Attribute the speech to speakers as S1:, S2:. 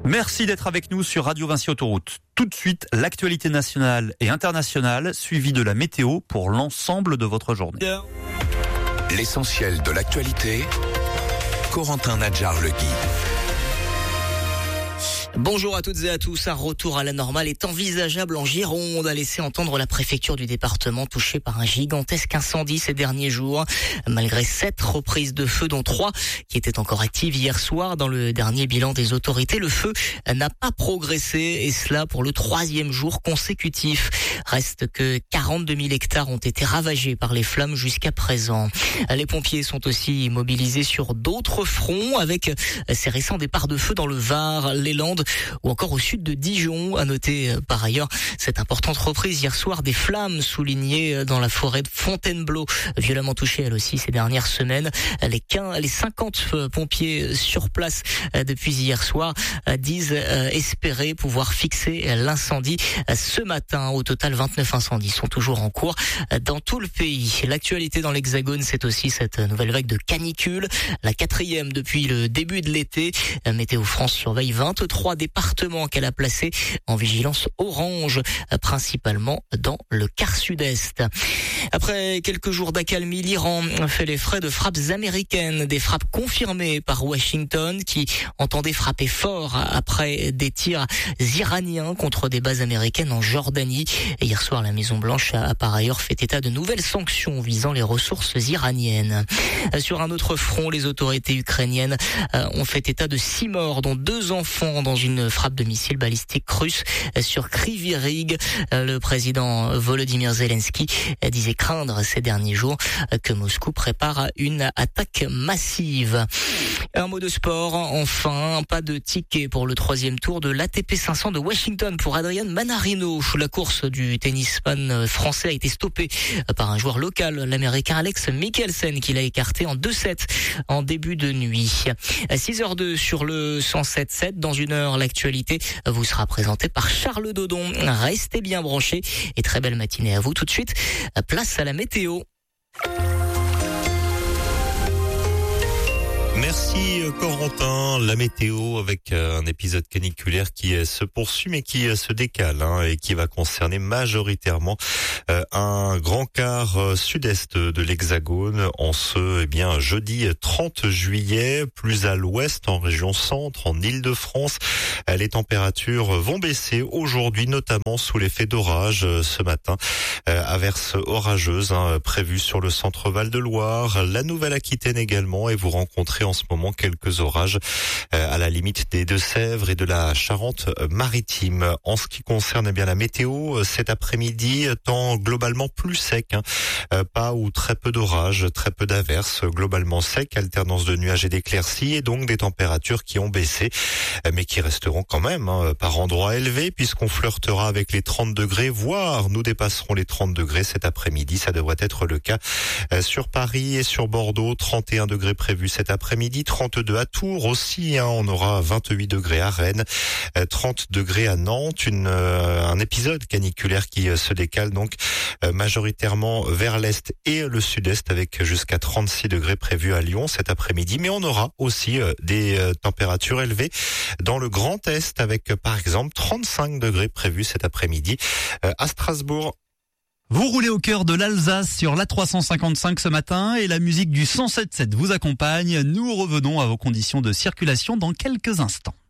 S1: Merci d'être avec nous sur Radio Vinci Autoroute. Tout de suite, l'actualité nationale et internationale, suivie de la météo pour l'ensemble de votre journée.
S2: L'essentiel de l'actualité, Corentin Nadjar-Legui.
S3: Bonjour à toutes et à tous. Un retour à la normale est envisageable en Gironde, a laissé entendre la préfecture du département touchée par un gigantesque incendie ces derniers jours. Malgré 7 reprises de feu, dont 3 qui étaient encore actives hier soir, dans le dernier bilan des autorités, le feu n'a pas progressé, et cela pour le 3e jour consécutif. Reste que 42 000 hectares ont été ravagés par les flammes jusqu'à présent. Les pompiers sont aussi mobilisés sur d'autres fronts, avec ces récents départs de feu dans le Var, les Landes ou encore au sud de Dijon. À noter par ailleurs cette importante reprise hier soir des flammes soulignées dans la forêt de Fontainebleau, violemment touchée elle aussi ces dernières semaines. Les 50 pompiers sur place depuis hier soir disent espérer pouvoir fixer l'incendie ce matin. Au total, 29 incendies sont toujours en cours dans tout le pays. L'actualité dans l'Hexagone, c'est aussi cette nouvelle vague de canicule, la 4e depuis le début de l'été. Météo France surveille 23 départements qu'elle a placés en vigilance orange, principalement dans le quart sud-est. Après quelques jours d'accalmie, l'Iran fait les frais de frappes américaines, des frappes confirmées par Washington qui entendait frapper fort après des tirs iraniens contre des bases américaines en Jordanie. Et hier soir, la Maison-Blanche a par ailleurs fait état de nouvelles sanctions visant les ressources iraniennes. Sur un autre front, les autorités ukrainiennes ont fait état de 6 morts, dont 2 enfants dans une frappe de missiles balistiques russes sur Kryvyi Rih. Le président Volodymyr Zelensky disait craindre ces derniers jours que Moscou prépare une attaque massive. Un mot de sport, enfin, pas de ticket pour le 3e tour de l'ATP 500 de Washington pour Adrian Manarino. La course du tennisman français a été stoppée par un joueur local, l'américain Alex Michelsen, qui l'a écarté en 2-7 en début de nuit. 6h02 sur le 107.7. Dans une heure, l'actualité vous sera présentée par Charles Dodon. Restez bien branchés et très belle matinée à vous. Tout de suite, place à la météo.
S4: Merci Corentin. La météo avec un épisode caniculaire qui se poursuit mais qui se décale et qui va concerner majoritairement un grand quart sud-est de l'Hexagone en ce jeudi 30 juillet, plus à l'ouest en région centre, en Île-de-France. Les températures vont baisser aujourd'hui, notamment sous l'effet d'orage ce matin. Averses orageuses prévues sur le centre Val-de-Loire, la Nouvelle-Aquitaine également, et vous rencontrez en ce moment quelques orages à la limite des Deux-Sèvres et de la Charente-Maritime. En ce qui concerne la météo, cet après-midi, temps globalement plus sec, pas ou très peu d'orages, très peu d'averses, globalement sec, alternance de nuages et d'éclaircies, et donc des températures qui ont baissé, mais qui resteront quand même par endroits élevés, puisqu'on flirtera avec les 30 degrés, voire nous dépasserons les 30 degrés cet après-midi. Ça devrait être le cas sur Paris et sur Bordeaux, 31 degrés prévus cet après-midi, 32 à Tours aussi, on aura 28 degrés à Rennes, 30 degrés à Nantes, un épisode caniculaire qui se décale donc majoritairement vers l'est et le sud-est, avec jusqu'à 36 degrés prévus à Lyon cet après-midi, mais on aura aussi des températures élevées dans le Grand Est, avec par exemple 35 degrés prévus cet après-midi à Strasbourg.
S1: Vous roulez au cœur de l'Alsace sur l'A355 ce matin et la musique du 107.7 vous accompagne. Nous revenons à vos conditions de circulation dans quelques instants.